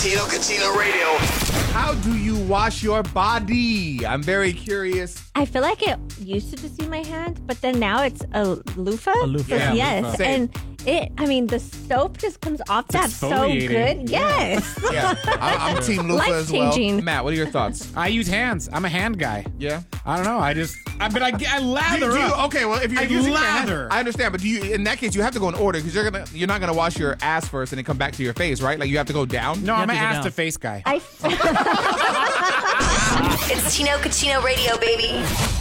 Tino Cucino Radio. How do you wash your body? I'm very curious. I feel like it used to just be my hand, but then now it's a loofah. A loofah. Yeah, yes. loofah. And the soap just comes off that so exfoliating. good. Yes. Yeah, I'm Team Lufa as well. Life-changing. Matt, what are your thoughts? I use hands. I'm a hand guy. Yeah. I don't know. I lather Do you, up. okay, well, if you're I using your hand, lather. I understand, but in that case, you have to go in order because you're not gonna wash your ass first and then come back to your face, right? Like you have to go down. No, I'm an have to go ass down. to face guy. It's Tino Cucino Radio, baby.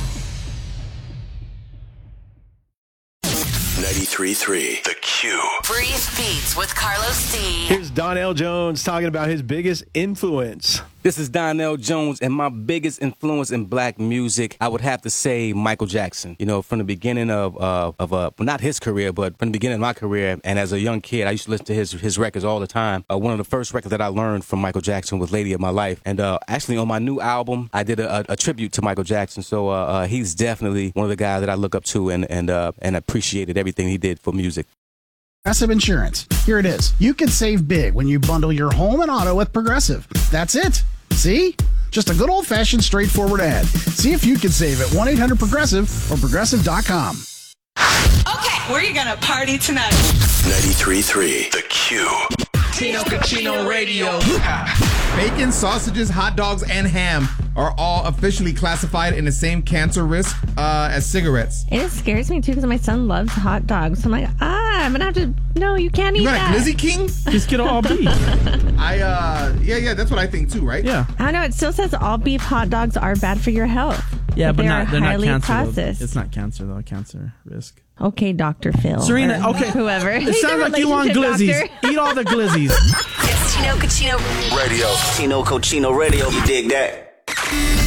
93.3 The Q. Breeze Beats with Carlos D. Here's Donnell Jones talking about his biggest influence. This is Donnell Jones, and my biggest influence in black music, I would have to say Michael Jackson. You know, from the beginning of not his career, but from the beginning of my career, and as a young kid, I used to listen to his records all the time. One of the first records that I learned from Michael Jackson was Lady of My Life. And actually on my new album, I did a tribute to Michael Jackson. So he's definitely one of the guys that I look up to and appreciated everything he did for music. Progressive Insurance. Here it is. You can save big when you bundle your home and auto with Progressive. That's it. See? Just a good old-fashioned straightforward ad. See if you can save at 1-800-PROGRESSIVE or Progressive.com. Okay, where are you gonna party tonight? 93.3 The Q. Tino Cucino Radio. Bacon, sausages, hot dogs, and ham are all officially classified in the same cancer risk as cigarettes. It scares me too because my son loves hot dogs. So I'm like, I'm gonna have to. No, you can't eat You got that. a Glizzy King? Just get all beef. Yeah, that's what I think too, right? Yeah. I don't know. It still says all beef hot dogs are bad for your health. Yeah, but they're not highly cancer. processed. It's not cancer though. Cancer risk. Okay, Dr. Phil. Serena, or okay. Whoever. It sounds like you want glizzies. Eat all the glizzies. It's Tino Cucino Radio. Tino Cucino Radio, you dig that?